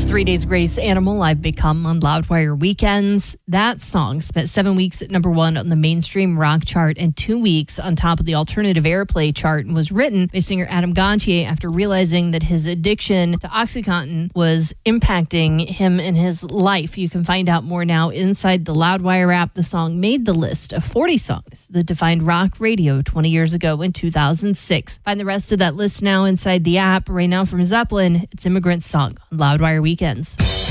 3 Days Grace, Animal I've Become on Loudwire Weekends. That song spent 7 weeks at number one on the mainstream rock chart and 2 weeks on top of the alternative airplay chart, and was written by singer Adam Gontier after realizing that his addiction to OxyContin was impacting him in his life. You can find out more now inside the Loudwire app. The song made the list of 40 songs that defined rock radio 20 years ago in 2006. Find the rest of that list now inside the app. Right now from Zeppelin, it's Immigrant Song on Loudwire Weekends.